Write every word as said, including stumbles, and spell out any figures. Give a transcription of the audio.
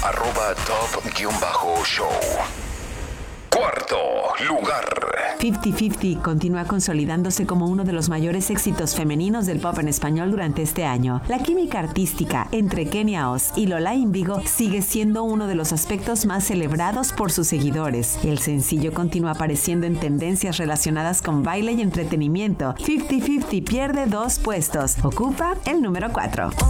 arroba top-show. Cuarto lugar. cincuenta cincuenta continúa consolidándose como uno de los mayores éxitos femeninos del pop en español durante este año. La química artística entre Kenia Oz y Lola Índigo sigue siendo uno de los aspectos más celebrados por sus seguidores. El sencillo continúa apareciendo en tendencias relacionadas con baile y entretenimiento. cincuenta cincuenta pierde dos puestos. Ocupa el número cuatro.